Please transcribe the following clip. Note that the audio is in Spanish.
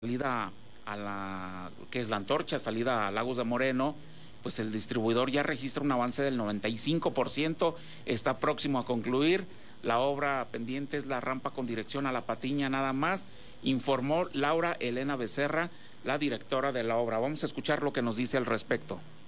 salida a la que es la Antorcha, salida a Lagos de Moreno, pues el distribuidor ya registra un avance del 95%, está próximo a concluir. La obra pendiente es la rampa con dirección a La Patiña nada más, informó Laura Elena Becerra, la directora de la obra. Vamos a escuchar lo que nos dice al respecto.